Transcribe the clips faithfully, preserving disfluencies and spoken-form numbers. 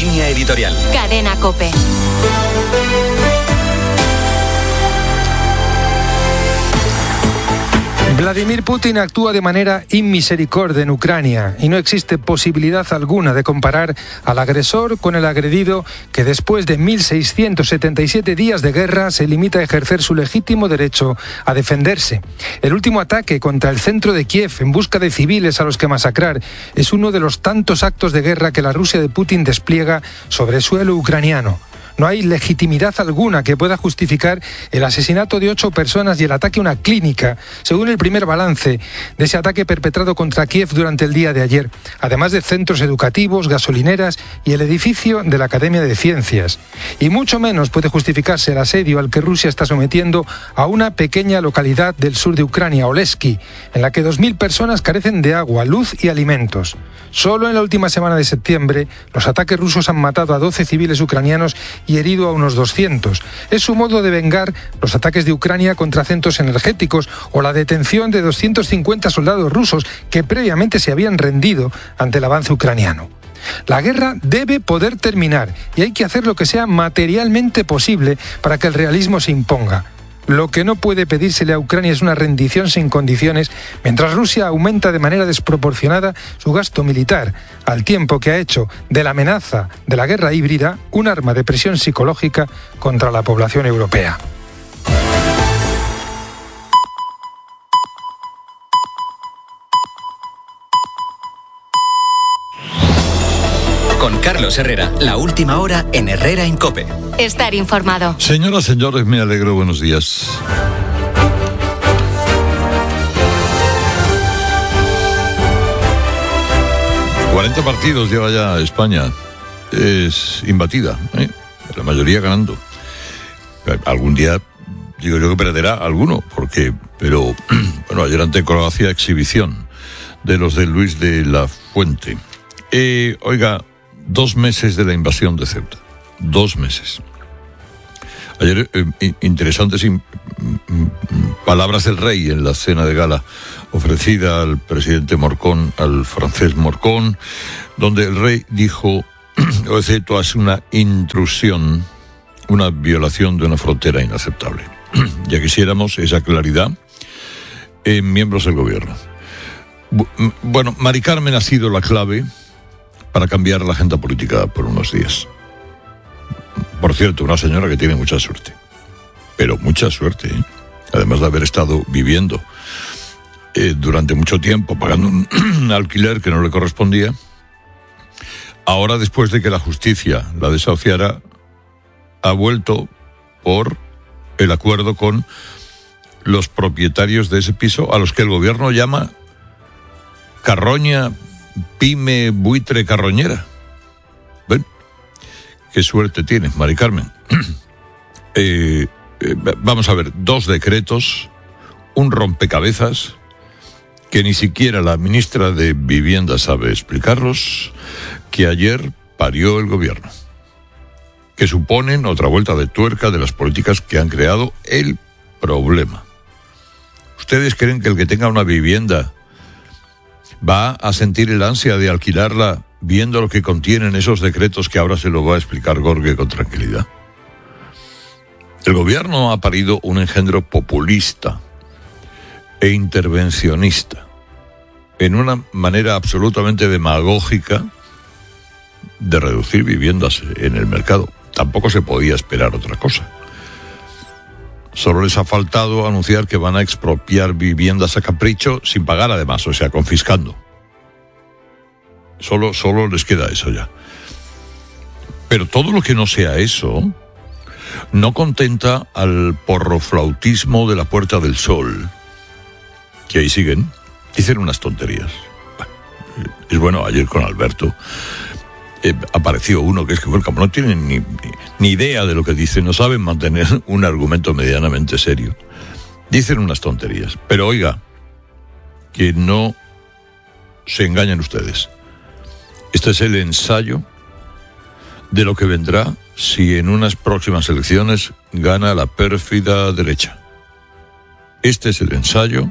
Línea editorial. Cadena COPE. Vladimir Putin actúa de manera inmisericordia en Ucrania y no existe posibilidad alguna de comparar al agresor con el agredido que después de mil seiscientos setenta y siete días de guerra se limita a ejercer su legítimo derecho a defenderse. El último ataque contra el centro de Kiev en busca de civiles a los que masacrar es uno de los tantos actos de guerra que la Rusia de Putin despliega sobre suelo ucraniano. No hay legitimidad alguna que pueda justificar el asesinato de ocho personas y el ataque a una clínica, según el primer balance de ese ataque perpetrado contra Kiev durante el día de ayer, además de centros educativos, gasolineras y el edificio de la Academia de Ciencias. Y mucho menos puede justificarse el asedio al que Rusia está sometiendo a una pequeña localidad del sur de Ucrania, Oleski, en la que dos mil personas carecen de agua, luz y alimentos. Solo en la última semana de septiembre, los ataques rusos han matado a doce civiles ucranianos y herido a unos doscientos. Es su modo de vengar los ataques de Ucrania contra centros energéticos o la detención de doscientos cincuenta soldados rusos que previamente se habían rendido ante el avance ucraniano. La guerra debe poder terminar y hay que hacer lo que sea materialmente posible para que el realismo se imponga. Lo que no puede pedírsele a Ucrania es una rendición sin condiciones, mientras Rusia aumenta de manera desproporcionada su gasto militar, al tiempo que ha hecho de la amenaza de la guerra híbrida un arma de presión psicológica contra la población europea. Con Carlos Herrera, la última hora en Herrera en COPE. Estar informado. Señoras, señores, me alegro, buenos días. cuarenta partidos lleva ya España. Es imbatida, ¿eh? La mayoría ganando. Algún día, digo yo que perderá alguno, porque, pero, bueno, ayer ante Croacia, exhibición de los de Luis de la Fuente. Eh, oiga, dos meses de la invasión de Ceuta. Dos meses. Ayer, eh, interesantes in, palabras del rey en la cena de gala ofrecida al presidente Morcón, al francés Morcón, donde el rey dijo, esto es una intrusión, una violación de una frontera inaceptable. Ya quisiéramos esa claridad en miembros del gobierno. Bueno, Mari Carmen ha sido la clave para cambiar la agenda política por unos días. Por cierto, una señora que tiene mucha suerte. Pero mucha suerte, ¿eh? Además de haber estado viviendo eh, durante mucho tiempo, pagando un alquiler que no le correspondía. Ahora, después de que la justicia la desahuciara, ha vuelto por el acuerdo con los propietarios de ese piso, a los que el gobierno llama carroña, pyme, buitre, carroñera. ¿Ven? Qué suerte tienes, Mari Carmen. eh, eh, vamos a ver, dos decretos, un rompecabezas, que ni siquiera la ministra de Vivienda sabe explicarlos, que ayer parió el gobierno, que suponen otra vuelta de tuerca de las políticas que han creado el problema. ¿Ustedes creen que el que tenga una vivienda va a sentir el ansia de alquilarla viendo lo que contienen esos decretos que ahora se lo va a explicar Gorge con tranquilidad? El gobierno ha parido un engendro populista e intervencionista en una manera absolutamente demagógica de reducir viviendas en el mercado. Tampoco se podía esperar otra cosa. Solo les ha faltado anunciar que van a expropiar viviendas a capricho sin pagar además, o sea, confiscando. Solo, solo les queda eso ya. Pero todo lo que no sea eso no contenta al porroflautismo de la Puerta del Sol, que ahí siguen, dicen unas tonterías. Es bueno, ayer con Alberto eh, apareció uno que es que, bueno, como no tienen ni, ni, ni idea de lo que dicen, no saben mantener un argumento medianamente serio. Dicen unas tonterías. Pero oiga, que no se engañen ustedes. Este es el ensayo de lo que vendrá si en unas próximas elecciones gana la pérfida derecha. Este es el ensayo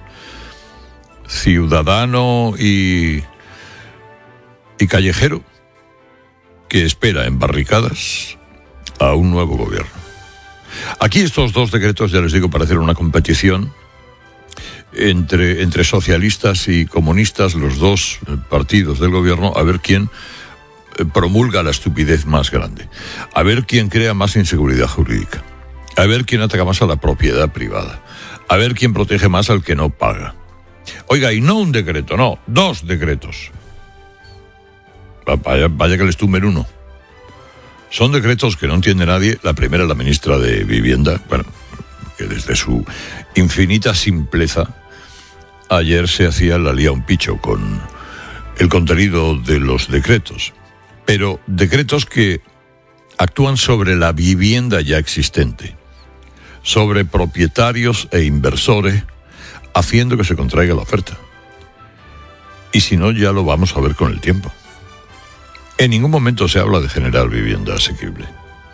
ciudadano y, y callejero que espera en barricadas a un nuevo gobierno. Aquí estos dos decretos, ya les digo, parecen una competición entre, entre socialistas y comunistas, los dos partidos del gobierno, a ver quién promulga la estupidez más grande, a ver quién crea más inseguridad jurídica, a ver quién ataca más a la propiedad privada, a ver quién protege más al que no paga. Oiga, y no un decreto, no, dos decretos. Vaya, vaya que les tumben uno. Son decretos que no entiende nadie. La primera, la ministra de Vivienda, bueno, que desde su infinita simpleza ayer se hacía la lía un picho con el contenido de los decretos. Pero decretos que actúan sobre la vivienda ya existente, sobre propietarios e inversores, haciendo que se contraiga la oferta. Y si no, ya lo vamos a ver con el tiempo. En ningún momento se habla de generar vivienda asequible.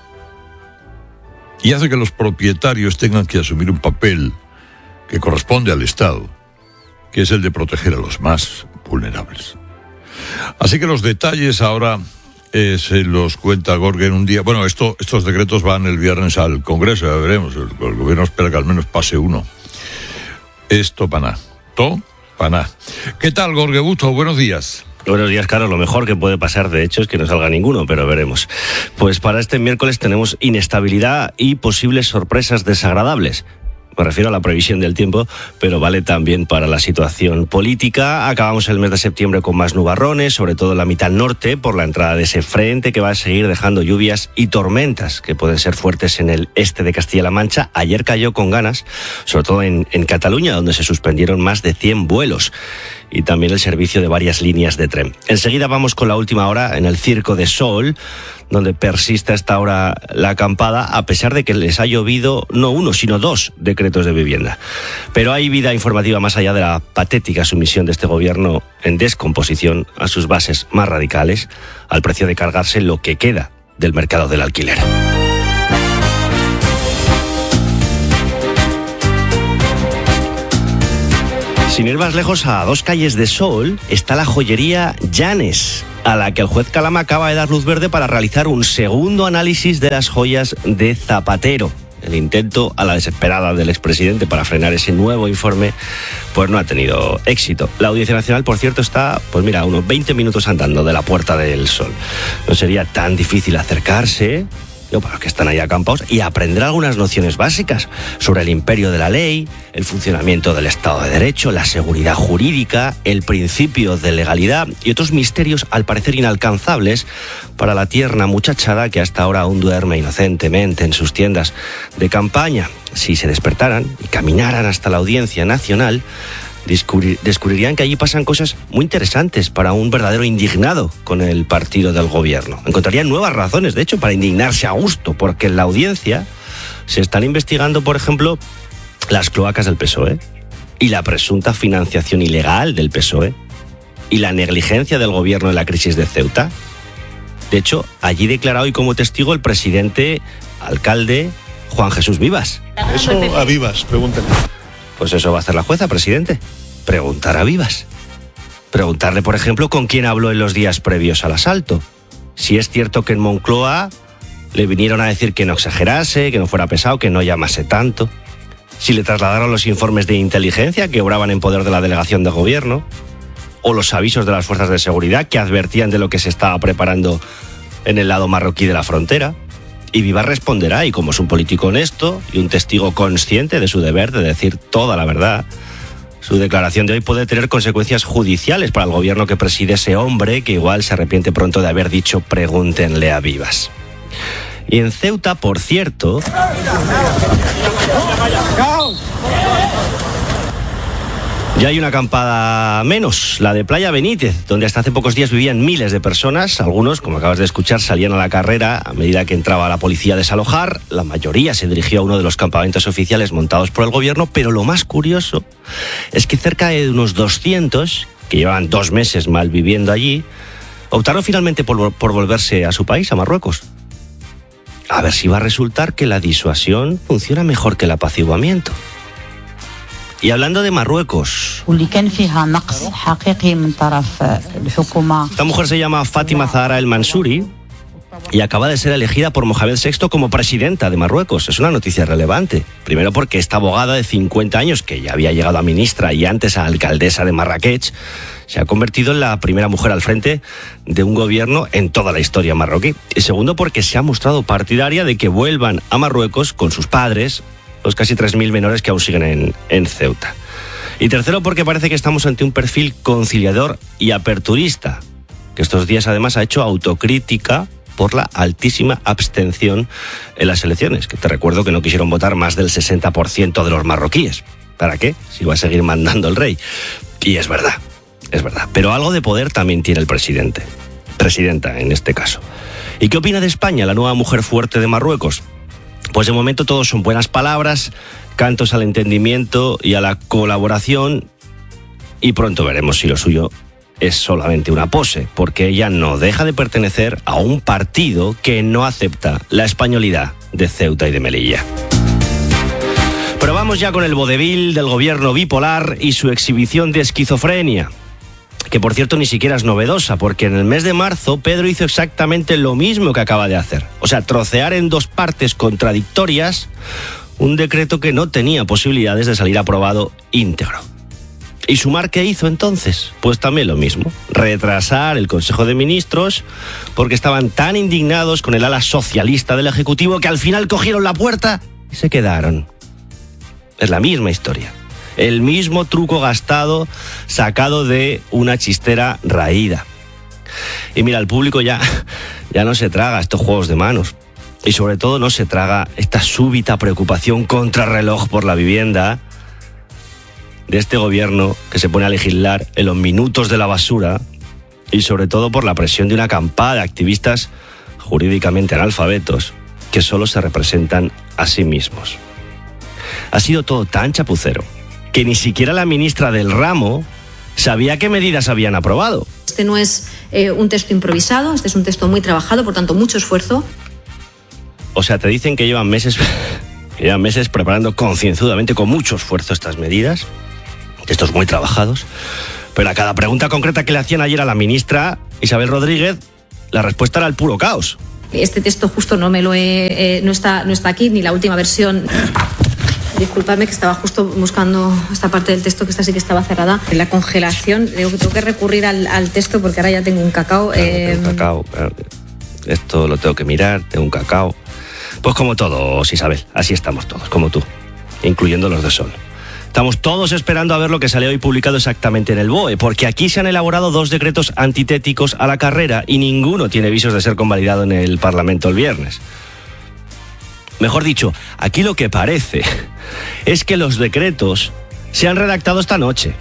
Y hace que los propietarios tengan que asumir un papel que corresponde al Estado, que es el de proteger a los más vulnerables. Así que los detalles ahora eh, se los cuenta Gorge en un día. Bueno, esto, estos decretos van el viernes al Congreso, ya veremos. El, el gobierno espera que al menos pase uno. Esto para nada. Todo para nada. ¿Qué tal, Gorge Busto? Buenos días. Buenos días, Carlos. Lo mejor que puede pasar, de hecho, es que no salga ninguno, pero veremos. Pues para este miércoles tenemos inestabilidad y posibles sorpresas desagradables. Me refiero a la previsión del tiempo, pero vale también para la situación política. Acabamos el mes de septiembre con más nubarrones, sobre todo en la mitad norte, por la entrada de ese frente que va a seguir dejando lluvias y tormentas que pueden ser fuertes en el este de Castilla-La Mancha. Ayer cayó con ganas, sobre todo en, en Cataluña, donde se suspendieron más de cien vuelos. Y también el servicio de varias líneas de tren. Enseguida vamos con la última hora en el Circo de Sol, donde persiste hasta ahora la acampada, a pesar de que les ha llovido no uno, sino dos decretos de vivienda. Pero hay vida informativa más allá de la patética sumisión de este gobierno en descomposición a sus bases más radicales, al precio de cargarse lo que queda del mercado del alquiler. Sin ir más lejos, a dos calles de Sol está la joyería Llanes, a la que el juez Calama acaba de dar luz verde para realizar un segundo análisis de las joyas de Zapatero. El intento a la desesperada del expresidente para frenar ese nuevo informe pues no ha tenido éxito. La Audiencia Nacional, por cierto, está, pues mira, unos veinte minutos andando de la Puerta del Sol. No sería tan difícil acercarse, no, para los que están ahí acampados, y aprender algunas nociones básicas sobre el imperio de la ley, el funcionamiento del Estado de Derecho, la seguridad jurídica, el principio de legalidad y otros misterios al parecer inalcanzables para la tierna muchachada que hasta ahora aún duerme inocentemente en sus tiendas de campaña. Si se despertaran y caminaran hasta la Audiencia Nacional, Descubrir, descubrirían que allí pasan cosas muy interesantes para un verdadero indignado con el partido del gobierno. Encontrarían nuevas razones, de hecho, para indignarse a gusto, porque en la audiencia se están investigando, por ejemplo, las cloacas del P S O E y la presunta financiación ilegal del P S O E y la negligencia del gobierno en la crisis de Ceuta. De hecho, allí declara hoy como testigo el presidente alcalde Juan Jesús Vivas. Eso a Vivas, pregúntale. Pues eso va a hacer la jueza, presidente. Preguntar a Vivas. Preguntarle, por ejemplo, con quién habló en los días previos al asalto. Si es cierto que en Moncloa le vinieron a decir que no exagerase, que no fuera pesado, que no llamase tanto. Si le trasladaron los informes de inteligencia que obraban en poder de la delegación de gobierno. O los avisos de las fuerzas de seguridad que advertían de lo que se estaba preparando en el lado marroquí de la frontera. Y Vivas responderá, y como es un político honesto y un testigo consciente de su deber de decir toda la verdad, su declaración de hoy puede tener consecuencias judiciales para el gobierno que preside ese hombre, que igual se arrepiente pronto de haber dicho pregúntenle a Vivas. Y en Ceuta, por cierto... Ya hay una acampada menos, la de Playa Benítez, donde hasta hace pocos días vivían miles de personas. Algunos, como acabas de escuchar, salían a la carrera a medida que entraba la policía a desalojar. La mayoría se dirigió a uno de los campamentos oficiales montados por el gobierno, pero lo más curioso es que cerca de unos doscientos, que llevaban dos meses mal viviendo allí, optaron finalmente por, por volverse a su país, a Marruecos. A ver si va a resultar que la disuasión funciona mejor que el apaciguamiento. Y hablando de Marruecos, esta mujer se llama Fátima Zahara El Mansouri, y acaba de ser elegida por Mohamed sexto como presidenta de Marruecos. Es una noticia relevante. Primero porque esta abogada de cincuenta años, que ya había llegado a ministra y antes a alcaldesa de Marrakech, se ha convertido en la primera mujer al frente de un gobierno en toda la historia marroquí. Y segundo porque se ha mostrado partidaria de que vuelvan a Marruecos con sus padres, los casi tres mil menores que aún siguen en, en Ceuta. Y tercero porque parece que estamos ante un perfil conciliador y aperturista, que estos días además ha hecho autocrítica por la altísima abstención en las elecciones, que te recuerdo que no quisieron votar más del sesenta por ciento de los marroquíes. ¿Para qué? Si va a seguir mandando el rey. Y es verdad, es verdad. Pero algo de poder también tiene el presidente. Presidenta, en este caso. ¿Y qué opina de España, la nueva mujer fuerte de Marruecos? Pues de momento todo son buenas palabras, cantos al entendimiento y a la colaboración, y pronto veremos si lo suyo es solamente una pose, porque ella no deja de pertenecer a un partido que no acepta la españolidad de Ceuta y de Melilla. Pero vamos ya con el vodevil del gobierno bipolar y su exhibición de esquizofrenia, que por cierto ni siquiera es novedosa, porque en el mes de marzo Pedro hizo exactamente lo mismo que acaba de hacer. O sea, trocear en dos partes contradictorias un decreto que no tenía posibilidades de salir aprobado íntegro. ¿Y Sumar qué hizo entonces? Pues también lo mismo, retrasar el Consejo de Ministros porque estaban tan indignados con el ala socialista del Ejecutivo que al final cogieron la puerta y se quedaron. Es la misma historia, el mismo truco gastado sacado de una chistera raída. Y mira, el público ya, ya no se traga estos juegos de manos y sobre todo no se traga esta súbita preocupación contrarreloj por la vivienda de este gobierno que se pone a legislar en los minutos de la basura y sobre todo por la presión de una campada de activistas jurídicamente analfabetos que solo se representan a sí mismos. Ha sido todo tan chapucero que ni siquiera la ministra del ramo sabía qué medidas habían aprobado. Este no es eh, un texto improvisado, este es un texto muy trabajado, por tanto mucho esfuerzo. O sea, te dicen que llevan meses, que llevan meses preparando concienzudamente, con mucho esfuerzo, estas medidas. Estos muy trabajados, pero a cada pregunta concreta que le hacían ayer a la ministra Isabel Rodríguez, la respuesta era el puro caos. Este texto justo no me lo he, eh, no está, no está aquí, ni la última versión. Disculpadme que estaba justo buscando esta parte del texto, que esta sí que estaba cerrada. En la congelación, digo que tengo que recurrir al, al texto porque ahora ya tengo un cacao. Claro, eh... tengo un cacao, claro. Esto lo tengo que mirar, tengo un cacao. Pues como todos, Isabel, así estamos todos, como tú, incluyendo los de Sol. Estamos todos esperando a ver lo que sale hoy publicado exactamente en el B O E, porque aquí se han elaborado dos decretos antitéticos a la carrera y ninguno tiene visos de ser convalidado en el Parlamento el viernes. Mejor dicho, aquí lo que parece es que los decretos se han redactado esta noche.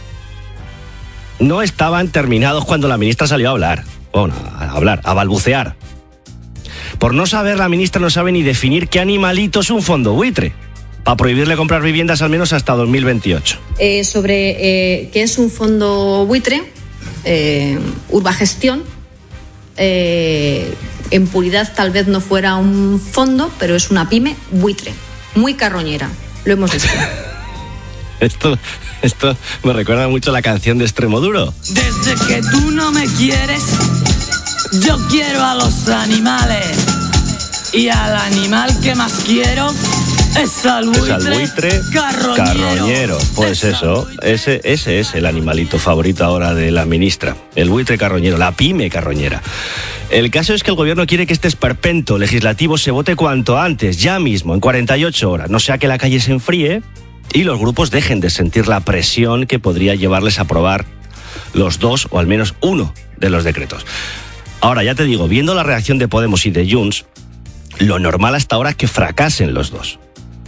No estaban terminados cuando la ministra salió a hablar. Bueno, a hablar, a balbucear. Por no saber, la ministra no sabe ni definir qué animalito es un fondo buitre, para prohibirle comprar viviendas al menos hasta dos mil veintiocho. Eh, sobre eh, qué es un fondo buitre, eh, Urbagestión, eh, en puridad tal vez no fuera un fondo, pero es una pyme buitre, muy carroñera, lo hemos visto. Esto, esto me recuerda mucho a la canción de Extremoduro. Desde que tú no me quieres, yo quiero a los animales, y al animal que más quiero es al buitre, es al buitre carroñero. carroñero. Pues eso, ese, ese es el animalito favorito ahora de la ministra, el buitre carroñero, la pyme carroñera. El caso es que el gobierno quiere que este esperpento legislativo se vote cuanto antes, ya mismo, en cuarenta y ocho horas, no sea que la calle se enfríe y los grupos dejen de sentir la presión que podría llevarles a aprobar los dos o al menos uno de los decretos. Ahora, ya te digo, viendo la reacción de Podemos y de Junts, lo normal hasta ahora es que fracasen los dos.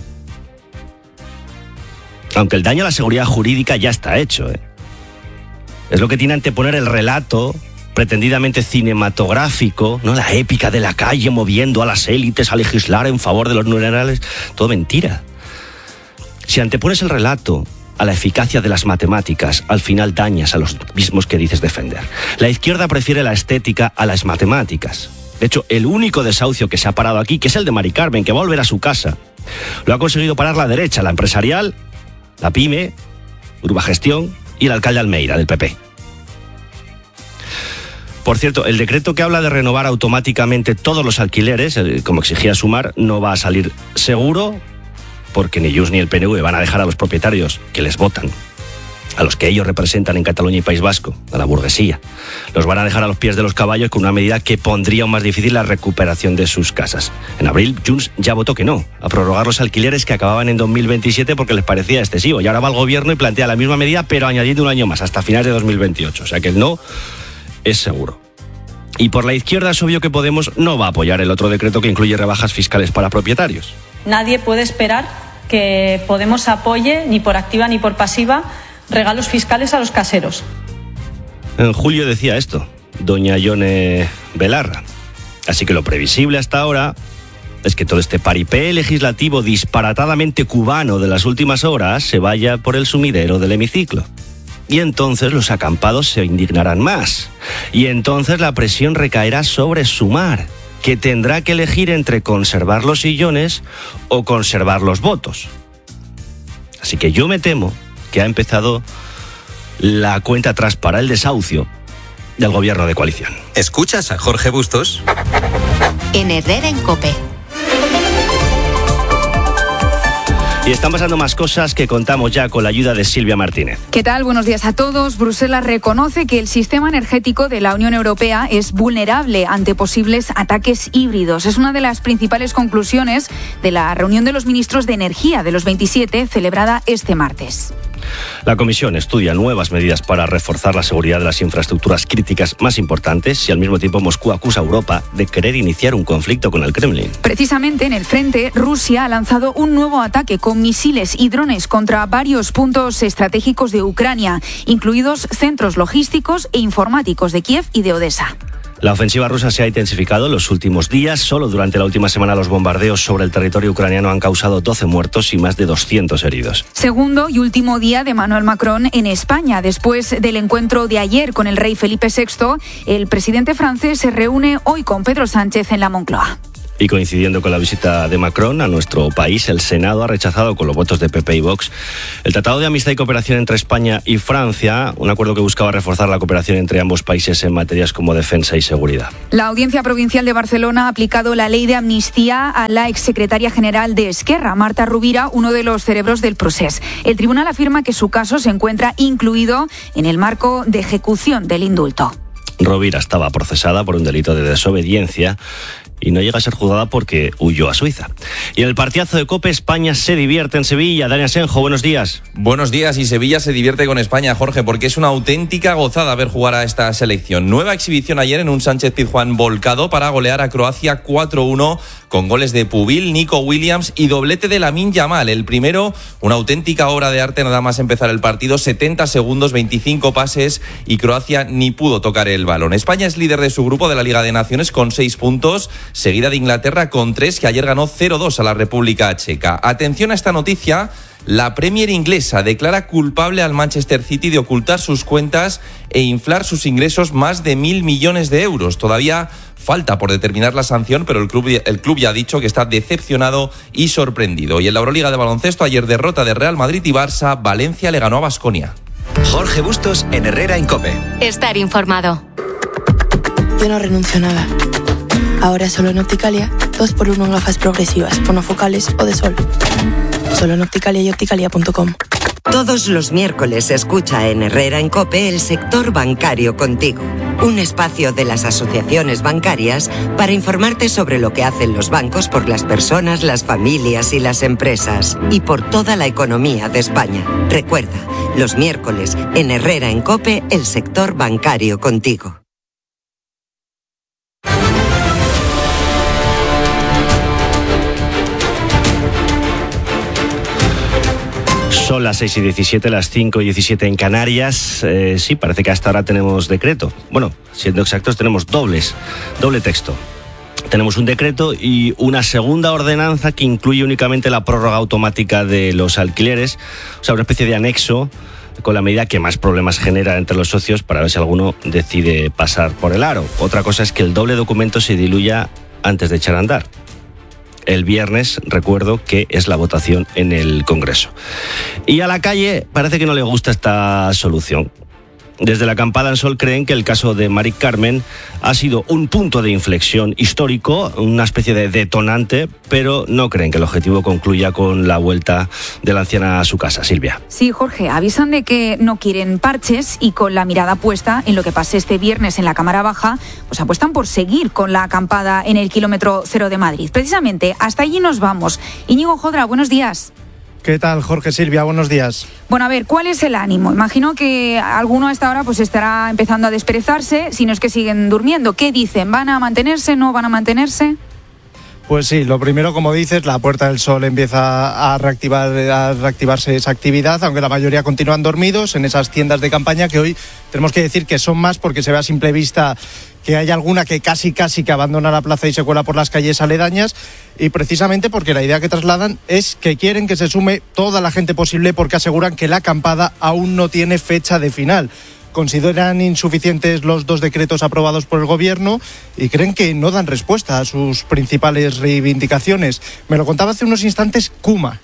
Aunque el daño a la seguridad jurídica ya está hecho, ¿eh? Es lo que tiene anteponer el relato pretendidamente cinematográfico, ¿no? La épica de la calle moviendo a las élites a legislar en favor de los numerales. Todo mentira. Si antepones el relato a la eficacia de las matemáticas, al final dañas a los mismos que dices defender. La izquierda prefiere la estética a las matemáticas. De hecho, el único desahucio que se ha parado aquí, que es el de Mari Carmen, que va a volver a su casa, lo ha conseguido parar la derecha, la empresarial, la pyme, Urbagestión y el alcalde Almeida, del P P. Por cierto, el decreto que habla de renovar automáticamente todos los alquileres, como exigía Sumar, no va a salir seguro, porque ni Junts ni el P N V van a dejar a los propietarios que les votan, a los que ellos representan en Cataluña y País Vasco, a la burguesía. Los van a dejar a los pies de los caballos con una medida que pondría aún más difícil la recuperación de sus casas. En abril, Junts ya votó que no, a prorrogar los alquileres que acababan en dos mil veintisiete porque les parecía excesivo. Y ahora va al gobierno y plantea la misma medida, pero añadiendo un año más, hasta finales de dos mil veintiocho. O sea que el no es seguro. Y por la izquierda es obvio que Podemos no va a apoyar el otro decreto que incluye rebajas fiscales para propietarios. Nadie puede esperar que Podemos apoye, ni por activa ni por pasiva, regalos fiscales a los caseros. En julio decía esto doña Ione Belarra. Así que lo previsible hasta ahora es que todo este paripé legislativo disparatadamente cubano de las últimas horas se vaya por el sumidero del hemiciclo. Y entonces los acampados se indignarán más. Y entonces la presión recaerá sobre Sumar, que tendrá que elegir entre conservar los sillones o conservar los votos. Así que yo me temo que ha empezado la cuenta atrás para el desahucio del gobierno de coalición. ¿Escuchas a Jorge Bustos? En Herrera en COPE. Y están pasando más cosas que contamos ya con la ayuda de Silvia Martínez. ¿Qué tal? Buenos días a todos. Bruselas reconoce que el sistema energético de la Unión Europea es vulnerable ante posibles ataques híbridos. Es una de las principales conclusiones de la reunión de los ministros de Energía de los veintisiete, celebrada este martes. La Comisión estudia nuevas medidas para reforzar la seguridad de las infraestructuras críticas más importantes y al mismo tiempo Moscú acusa a Europa de querer iniciar un conflicto con el Kremlin. Precisamente en el frente, Rusia ha lanzado un nuevo ataque con misiles y drones contra varios puntos estratégicos de Ucrania, incluidos centros logísticos e informáticos de Kiev y de Odessa. La ofensiva rusa se ha intensificado en los últimos días. Solo durante la última semana los bombardeos sobre el territorio ucraniano han causado doce muertos y más de doscientos heridos. Segundo y último día de Emmanuel Macron en España. Después del encuentro de ayer con el rey Felipe sexto, el presidente francés se reúne hoy con Pedro Sánchez en la Moncloa. Y coincidiendo con la visita de Macron a nuestro país, el Senado ha rechazado con los votos de P P y Vox el Tratado de Amistad y Cooperación entre España y Francia, un acuerdo que buscaba reforzar la cooperación entre ambos países en materias como defensa y seguridad. La Audiencia Provincial de Barcelona ha aplicado la ley de amnistía a la exsecretaria general de Esquerra, Marta Rovira, uno de los cerebros del procés. El tribunal afirma que su caso se encuentra incluido en el marco de ejecución del indulto. Rovira estaba procesada por un delito de desobediencia y no llega a ser juzgada porque huyó a Suiza. Y en el partidazo de COPE, España se divierte en Sevilla. Dani Asenjo, buenos días. Buenos días, y Sevilla se divierte con España, Jorge, porque es una auténtica gozada ver jugar a esta selección. Nueva exhibición ayer en un Sánchez Pizjuán volcado para golear a Croacia cuatro uno con goles de Pubil, Nico Williams y doblete de Lamine Yamal. El primero, una auténtica obra de arte nada más empezar el partido, setenta segundos, veinticinco pases y Croacia ni pudo tocar el balón. España es líder de su grupo de la Liga de Naciones con seis puntos, seguida de Inglaterra con tres, que ayer ganó cero dos a la República Checa. Atención a esta noticia. La Premier inglesa declara culpable al Manchester City de ocultar sus cuentas e inflar sus ingresos más de mil millones de euros. Todavía falta por determinar la sanción, pero el club, el club ya ha dicho que está decepcionado y sorprendido. Y en la Euroliga de baloncesto, ayer derrota de Real Madrid y Barça, Valencia le ganó a Baskonia. Jorge Bustos en Herrera en COPE. Estar informado. Yo no renuncio a nada. Ahora solo en Opticalia, dos por uno en gafas progresivas, monofocales o de sol. Solo en Opticalia y opticalia punto com. Todos los miércoles escucha en Herrera en COPE el sector bancario contigo. Un espacio de las asociaciones bancarias para informarte sobre lo que hacen los bancos por las personas, las familias y las empresas. Y por toda la economía de España. Recuerda, los miércoles en Herrera en COPE el sector bancario contigo. Son las seis y diecisiete, las cinco y diecisiete en Canarias. Eh, sí, parece que hasta ahora tenemos decreto. Bueno, siendo exactos, tenemos dobles, doble texto. Tenemos un decreto y una segunda ordenanza que incluye únicamente la prórroga automática de los alquileres, o sea, una especie de anexo con la medida que más problemas genera entre los socios para ver si alguno decide pasar por el aro. Otra cosa es que el doble documento se diluya antes de echar a andar. El viernes, recuerdo que es la votación en el Congreso. Y a la calle parece que no le gusta esta solución. Desde la acampada en Sol creen que el caso de Mari Carmen ha sido un punto de inflexión histórico, una especie de detonante, pero no creen que el objetivo concluya con la vuelta de la anciana a su casa. Silvia. Sí, Jorge, avisan de que no quieren parches y con la mirada puesta en lo que pase este viernes en la Cámara Baja, pues apuestan por seguir con la acampada en el kilómetro cero de Madrid. Precisamente, hasta allí nos vamos. Íñigo Jodra, buenos días. ¿Qué tal, Jorge, Silvia? Buenos días. Bueno, a ver, ¿cuál es el ánimo? Imagino que alguno a esta hora pues estará empezando a desperezarse, si no es que siguen durmiendo. ¿Qué dicen? ¿Van a mantenerse? ¿No van a mantenerse? Pues sí, lo primero, como dices, la Puerta del Sol empieza a reactivar, a reactivarse esa actividad, aunque la mayoría continúan dormidos en esas tiendas de campaña que hoy tenemos que decir que son más porque se ve a simple vista que hay alguna que casi casi que abandona la plaza y se cuela por las calles aledañas, y precisamente porque la idea que trasladan es que quieren que se sume toda la gente posible porque aseguran que la acampada aún no tiene fecha de final. Consideran insuficientes los dos decretos aprobados por el Gobierno y creen que no dan respuesta a sus principales reivindicaciones. Me lo contaba hace unos instantes Kuma.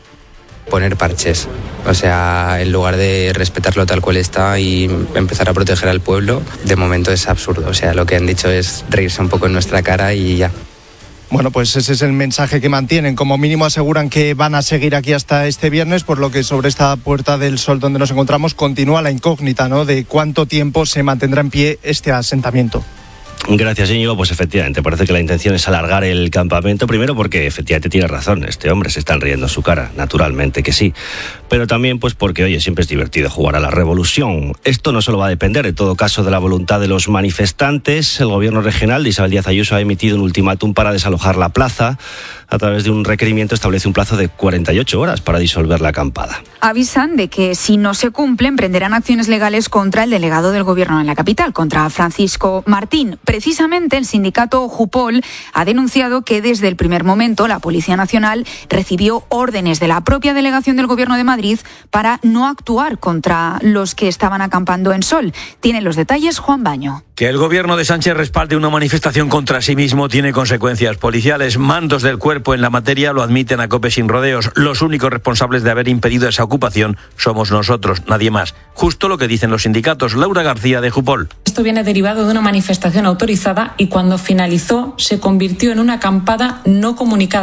Poner parches, o sea, en lugar de respetarlo tal cual está y empezar a proteger al pueblo, de momento es absurdo. O sea, lo que han dicho es reírse un poco en nuestra cara y ya. Bueno, pues ese es el mensaje que mantienen. Como mínimo aseguran que van a seguir aquí hasta este viernes, por lo que sobre esta Puerta del Sol donde nos encontramos continúa la incógnita, ¿no?, de cuánto tiempo se mantendrá en pie este asentamiento. Gracias, Íñigo. Pues efectivamente, parece que la intención es alargar el campamento, primero porque efectivamente tiene razón, este hombre se están riendo en su cara, naturalmente que sí, pero también pues porque, oye, siempre es divertido jugar a la revolución. Esto no solo va a depender, en todo caso, de la voluntad de los manifestantes. El gobierno regional de Isabel Díaz Ayuso ha emitido un ultimátum para desalojar la plaza. A través de un requerimiento establece un plazo de cuarenta y ocho horas para disolver la acampada. Avisan de que si no se cumple, emprenderán acciones legales contra el delegado del gobierno en la capital, contra Francisco Martín. Precisamente el sindicato Jupol ha denunciado que desde el primer momento la Policía Nacional recibió órdenes de la propia delegación del Gobierno de Madrid para no actuar contra los que estaban acampando en Sol. Tiene los detalles Juan Baño. Que el gobierno de Sánchez respalde una manifestación contra sí mismo tiene consecuencias policiales. Mandos del cuerpo en la materia lo admiten a COPE sin rodeos. Los únicos responsables de haber impedido esa ocupación somos nosotros, nadie más. Justo lo que dicen los sindicatos. Laura García, de Jupol. Esto viene derivado de una manifestación autorizada y cuando finalizó se convirtió en una acampada no comunicada.